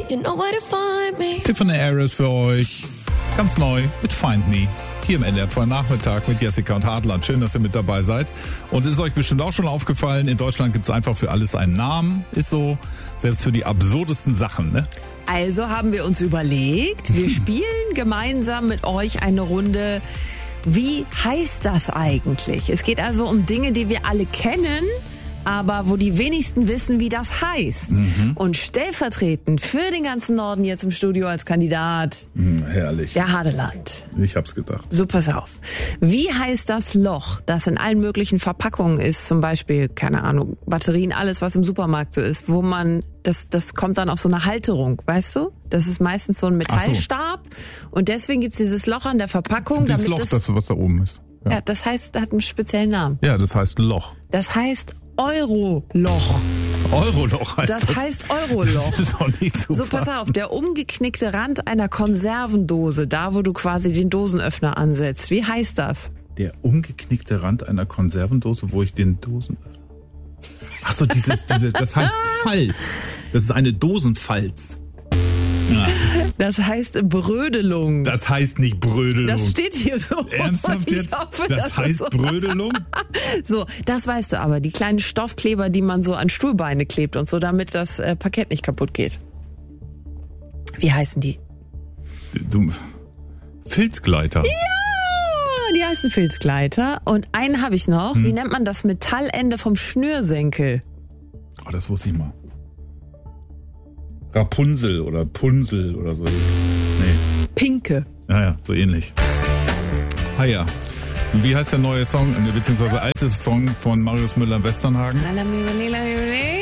you know where to find me. Tiffany Harris für euch. Ganz neu mit Find Me. Hier im NDR 2 Nachmittag mit Jessica und Hartland. Schön, dass ihr mit dabei seid. Und es ist euch bestimmt auch schon aufgefallen, in Deutschland gibt es einfach für alles einen Namen. Ist so, selbst für die absurdesten Sachen, ne? Also haben wir uns überlegt, wir spielen gemeinsam mit euch eine Runde. Wie heißt das eigentlich? Es geht also um Dinge, die wir alle kennen, aber wo die wenigsten wissen, wie das heißt. Und stellvertretend für den ganzen Norden jetzt im Studio als Kandidat, Herrlich. der Hadeland. Ich hab's gedacht. So, pass auf. Wie heißt das Loch, das in allen möglichen Verpackungen ist, zum Beispiel, keine Ahnung, Batterien, alles, was im Supermarkt so ist, wo man, das kommt dann auf so eine Halterung, weißt du? Das ist meistens so ein Metallstab und deswegen gibt's dieses Loch an der Verpackung. Das damit Loch, das was da oben ist. Ja, das heißt, hat einen speziellen Namen. Ja, das heißt Loch. Das heißt Euroloch. Euroloch heißt das. Das heißt Euroloch. Das ist auch nicht so. So, pass auf, der umgeknickte Rand einer Konservendose, da wo du quasi den Dosenöffner ansetzt. Wie heißt das? Der umgeknickte Rand einer Konservendose, wo ich den Dosenöffner... Ach so, das heißt Falz. Das ist eine Dosenfalz. Ja. Das heißt Brödelung. Das heißt nicht Brödelung. Das steht hier so. Ernsthaft jetzt? Das heißt so. Brödelung? So, das weißt du aber. Die kleinen Stoffkleber, die man so an Stuhlbeine klebt und so, damit das Parkett nicht kaputt geht. Wie heißen die? Filzgleiter. Ja, die heißen Filzgleiter. Und einen habe ich noch. Wie nennt man das Metallende vom Schnürsenkel? Oh, das wusste ich mal. Rapunzel oder Punsel oder so. Nee. Pinke. Ja, so ähnlich. Ja. Und wie heißt der neue Song, beziehungsweise alte Song von Marius Müller-Westernhagen?